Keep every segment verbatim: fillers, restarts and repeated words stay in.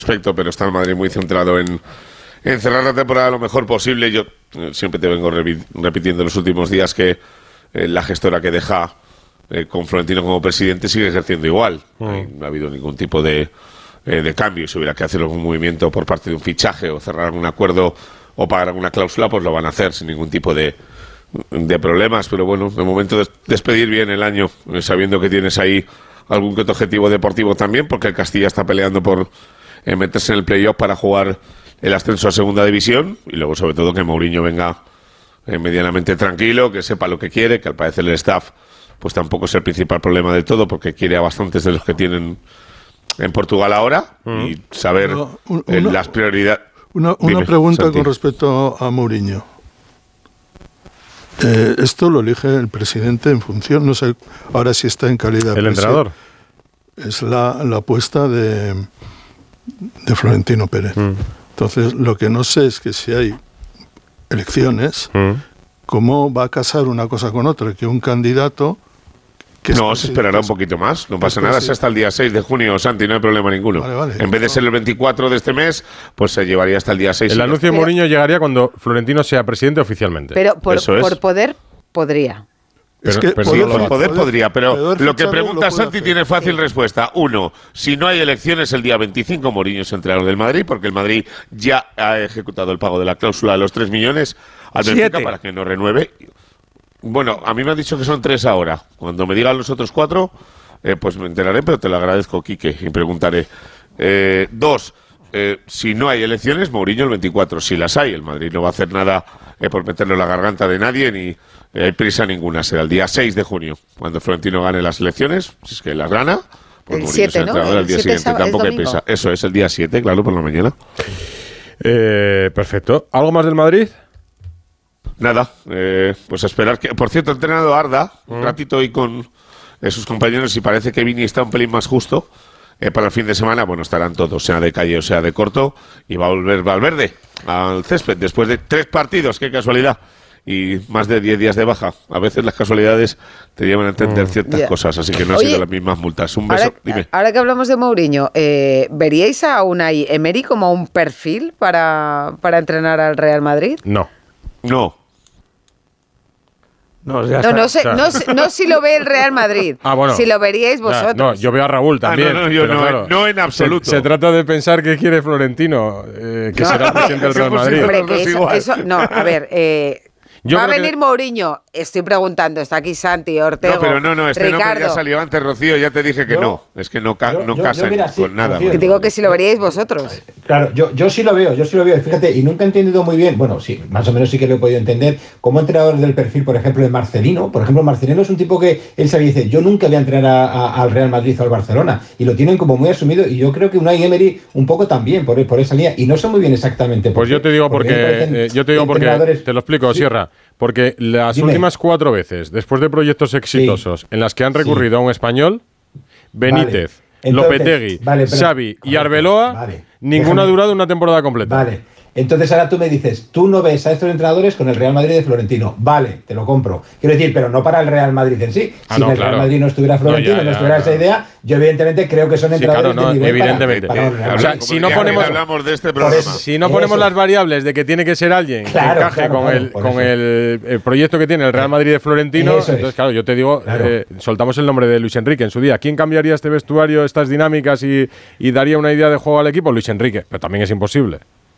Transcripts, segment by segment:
aspecto, pero está el Madrid muy centrado en, en cerrar la temporada lo mejor posible. Yo eh, siempre te vengo repi- repitiendo en los últimos días que eh, la gestora que deja eh, con Florentino como presidente sigue ejerciendo igual. Mm. Ahí no ha habido ningún tipo de, eh, de cambio. Si hubiera que hacer algún movimiento por parte de un fichaje o cerrar algún acuerdo o pagar alguna cláusula, pues lo van a hacer sin ningún tipo de, de problemas. Pero bueno, de momento des- despedir bien el año, eh, sabiendo que tienes ahí algún que otro objetivo deportivo también, porque el Castilla está peleando por eh, meterse en el playoff para jugar el ascenso a segunda división, y luego sobre todo que Mourinho venga eh, medianamente tranquilo, que sepa lo que quiere, que al parecer el staff pues tampoco es el principal problema del todo, porque quiere a bastantes de los que tienen en Portugal ahora, mm. y saber no, un, eh, una, las prioridades. Una, una Dime, pregunta Santi. Con respecto a Mourinho. Eh, esto lo elige el presidente en función, no sé ahora si está en calidad el entrenador. Es la, la apuesta de, de Florentino Pérez. Mm. Entonces, lo que no sé es que si hay elecciones, mm. ¿cómo va a casar una cosa con otra? Que un candidato... Que no, se esperará un poquito más, no pasa nada, es hasta el día seis de junio, Santi, no hay problema ninguno. Vale, vale, en vez de ser el veinticuatro de este mes, pues se llevaría hasta el día seis. El anuncio de Mourinho llegaría cuando Florentino sea presidente oficialmente. Pero por, por poder, podría. Es que pero poder, poder, poder podría, pero poder lo que pregunta Santi hacer. Tiene fácil sí. respuesta. Uno, si no hay elecciones el día veinticinco, Mourinho es entrenador del Madrid, porque el Madrid ya ha ejecutado el pago de la cláusula de los tres millones al Benfica para que no renueve. Bueno, a mí me han dicho que son tres ahora. Cuando me digan los otros cuatro, eh, pues me enteraré, pero te lo agradezco, Quique, y preguntaré. Eh, dos, eh, si no hay elecciones, Mourinho el veinticuatro. Si las hay, el Madrid no va a hacer nada eh, por meterlo en la garganta de nadie, ni eh, hay prisa ninguna. Será el día seis de junio, cuando Florentino gane las elecciones, si es que las gana. Pues el siete, ¿no? El día siguiente, tampoco hay prisa. Eso es el día siete, claro, por la mañana. Eh, perfecto. ¿Algo más del Madrid? Nada, eh, pues a esperar que... Por cierto, ha entrenado Arda mm. un ratito hoy con eh, sus compañeros y parece que Vini está un pelín más justo eh, para el fin de semana. Bueno, estarán todos, sea de calle o sea de corto, y va a volver Valverde al césped después de tres partidos, qué casualidad, y más de diez días de baja. A veces las casualidades te llevan a entender ciertas yeah. cosas, así que no han sido las mismas multas. Un beso, ahora, dime. Ahora que hablamos de Mourinho, eh, ¿veríais a Unai Emery como un perfil para, para entrenar al Real Madrid? No. No. No, ya no, no, sé, o sea. no, sé, no si lo ve el Real Madrid. Ah, bueno. Si lo veríais vosotros. Ya, no, yo veo a Raúl también. Ah, no, no, yo no, claro, no en absoluto. Se, se trata de pensar qué quiere Florentino, eh, que no, será el presidente del Real Madrid. Hombre, que eso, eso, no, a ver, eh, Yo va a venir que... Mourinho. Estoy preguntando, está aquí Santi, Ortega. No, pero no, no, este Ricardo. nombre ya salió antes, Rocío, ya te dije que yo, no. Es que no, ca yo, no yo, casan yo mira, con sí, nada. Rocío, digo que si lo veríais vosotros. Claro, yo, yo sí lo veo, yo sí lo veo. Fíjate, y nunca he entendido muy bien, bueno, sí, más o menos sí que lo he podido entender, como entrenador del perfil, por ejemplo, de Marcelino. Por ejemplo, Marcelino es un tipo que él sabía y dice, yo nunca voy a entrenar a, a, al Real Madrid o al Barcelona. Y lo tienen como muy asumido, y yo creo que Unai Emery un poco también, por, por esa línea. Y no sé muy bien exactamente por Pues qué, yo te digo porque, porque eh, yo te digo porque, te lo explico, sí. Sierra. Porque las Dime. últimas cuatro veces, después de proyectos exitosos sí. en las que han recurrido sí. a un español, Benítez, vale. Entonces, Lopetegui, vale, pero, Xavi y Arbeloa, vale. ninguna ha durado una temporada completa. Vale. Entonces ahora tú me dices, tú no ves a estos entrenadores con el Real Madrid de Florentino. Vale, te lo compro. Quiero decir, pero no para el Real Madrid en sí. Ah, si no, en el claro. Real Madrid no estuviera Florentino, no, ya, ya, no estuviera ya, esa idea, yo evidentemente creo que son entrenadores sí, claro, no, de nivel evidentemente. Para, para o sea, si no ponemos, hablamos de este programa. si no ponemos las variables de que tiene que ser alguien claro, que encaje claro, con, claro, el, con el, el proyecto que tiene el Real Madrid de Florentino, eso entonces es. claro, yo te digo, claro. eh, soltamos el nombre de Luis Enrique en su día. ¿Quién cambiaría este vestuario, estas dinámicas y, y daría una idea de juego al equipo? Luis Enrique, pero también es imposible.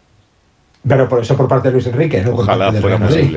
Pero por eso por parte de Luis Enrique, ¿no? Ojalá fuera posible.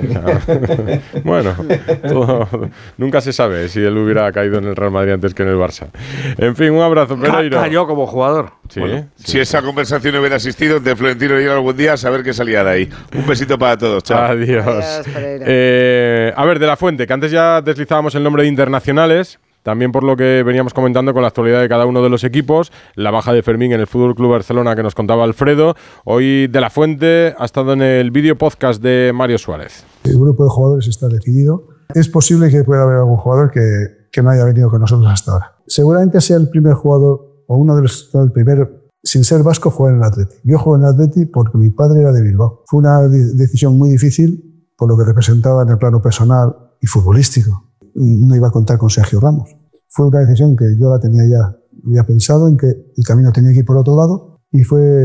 Bueno, todo, nunca se sabe si él hubiera caído en el Real Madrid antes que en el Barça. En fin, un abrazo, Pereiro. Cayó como jugador. Sí, bueno, sí. Si esa conversación hubiera existido entre Florentino y yo algún día, a saber qué salía de ahí. Un besito para todos. Chao. Adiós. Adiós eh, a ver, de la Fuente, que antes ya deslizábamos el nombre de internacionales. También por lo que veníamos comentando con la actualidad de cada uno de los equipos, la baja de Fermín en el Fútbol Club Barcelona que nos contaba Alfredo. Hoy De la Fuente ha estado en el vídeo podcast de Mario Suárez. El grupo de jugadores está decidido. Es posible que pueda haber algún jugador que, que no haya venido con nosotros hasta ahora. Seguramente sea el primer jugador, o uno de los el primer, sin ser vasco, jugar en el Atleti. Yo juego en el Atleti porque mi padre era de Bilbao. Fue una de- decisión muy difícil por lo que representaba en el plano personal y futbolístico. No iba a contar con Sergio Ramos. Fue una decisión que yo la tenía ya, había pensado en que el camino tenía que ir por otro lado y fue